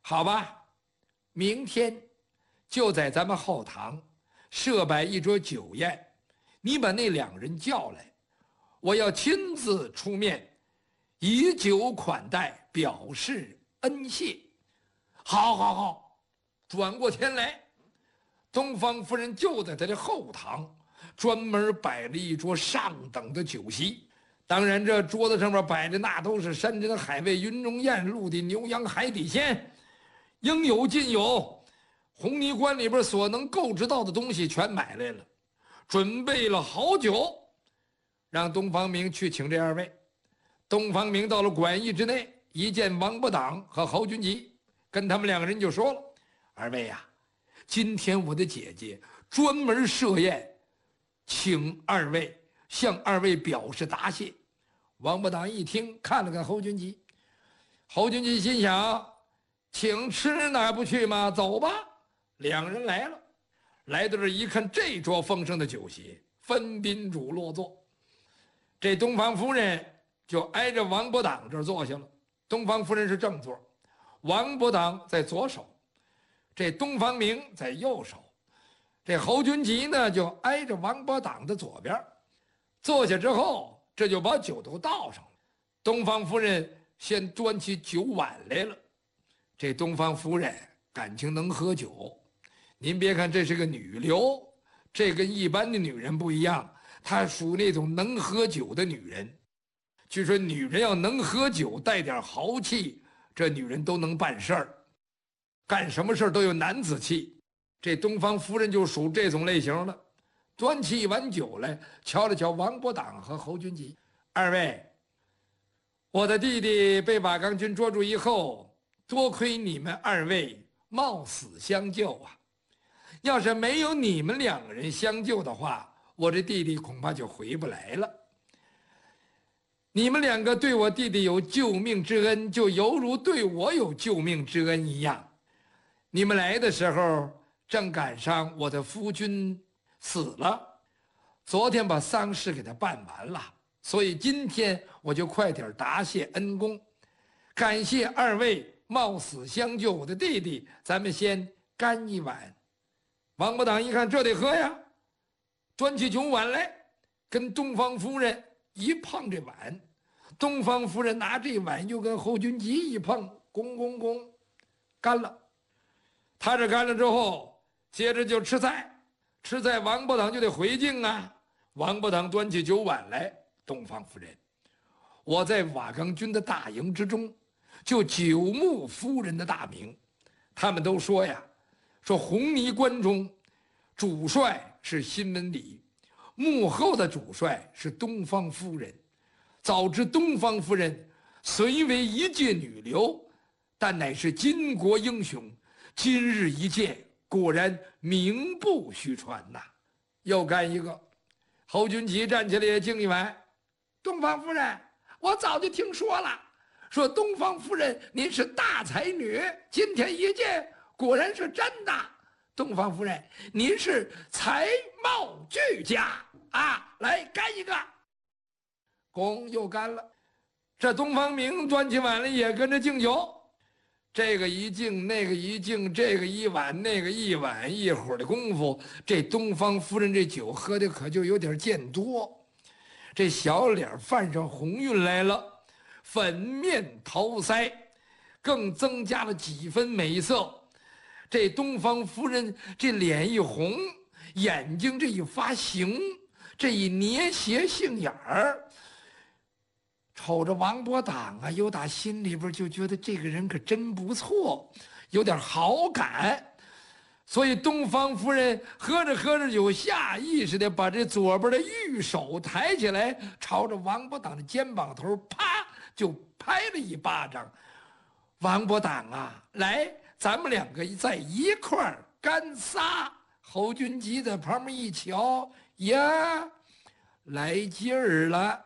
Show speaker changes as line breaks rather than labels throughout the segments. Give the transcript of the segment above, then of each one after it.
好吧，明天就在咱们后堂设摆一桌酒宴，你把那2人叫来，我要亲自出面，以酒款待，表示恩谢。好，好，好，转过天来，东方夫人就在他的后堂专门摆了一桌上等的酒席。当然，这桌子上面摆的那都是山珍海味、云中雁、陆地牛羊、海底鲜，应有尽有。红泥关里边所能购置到的东西全买来了，准备了好酒，让东方明去请这2位。东方明到了馆驿之内，一见王伯党和侯君集，跟他们2个人就说了：“2位呀，今天我的姐姐专门设宴，请2位向2位表示答谢。”王伯党一听，看了看侯君集，侯君集心想：请吃哪不去吗？走吧。2人来了，来到这一看，这桌丰盛的酒席，分宾主落座。这东方夫人就挨着王伯党这儿坐下了。东方夫人是正座，王伯党在左手，这东方明在右手。这侯君集呢，就挨着王伯党的左边。坐下之后，这就把酒都倒上了。东方夫人先端起酒碗来了。这东方夫人感情能喝酒，您别看这是个女流，这跟一般的女人不一样，她属那种能喝酒的女人。据说女人要能喝酒，带点豪气，这女人都能办事儿，干什么事儿都有男子气。这东方夫人就属这种类型的，端起一碗酒来，瞧了瞧王伯党和侯君集：“2位，我的弟弟被瓦岗军捉住以后，多亏你们2位冒死相救啊！要是没有你们2个人相救的话，我这弟弟恐怕就回不来了。你们2个对我弟弟有救命之恩，就犹如对我有救命之恩一样。你们来的时候，正赶上我的夫君死了，昨天把丧事给他办完了，所以今天我就快点答谢恩公，感谢2位冒死相救我的弟弟，咱们先干一碗。”王伯党一看，这得喝呀，端起酒碗来，跟东方夫人一碰这碗。东方夫人拿这碗又跟侯君集一碰，咣咣咣，干了。他这干了之后，接着就吃菜。吃菜，王伯党就得回敬啊。王伯党端起酒碗来：“东方夫人，我在瓦岗军的大营之中，就久慕夫人的大名。他们都说呀，说红泥关中主帅是新文礼，幕后的主帅是东方夫人。早知东方夫人虽为一介女流，但乃是巾帼英雄，今日一见，果然名不虚传呐。”又干一个。侯君集站起来也敬一碗：“东方夫人，我早就听说了，说东方夫人您是大才女，今天一见，果然是真的。东方夫人，您是才貌俱佳啊！来干一个。”公又干了。这东方明端起碗来也跟着敬酒，这个一敬，那个一敬，这个一碗，那个一碗，一会儿的功夫，这东方夫人这酒喝的可就有点见多，这小脸泛上红晕来了，粉面桃腮，更增加了几分美色。这东方夫人这脸一红，眼睛这一发形，这一捏斜杏眼儿，瞅着王伯党啊，有打心里边就觉得这个人可真不错，有点好感。所以东方夫人喝着喝着酒，下意识的把这左边的玉手抬起来，朝着王伯党的肩膀头啪就拍了一巴掌。王伯党啊，来，咱们2个在一块儿干仨。侯君集在旁边一瞧，呀，来劲儿了。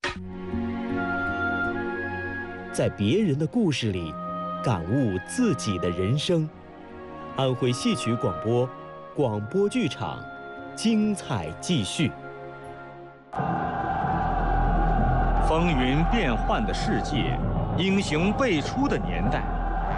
在别人的故事里，感悟自己的人生。安徽戏曲广播，广播剧场，精彩继续。
风云变幻的世界，英雄辈出的年代，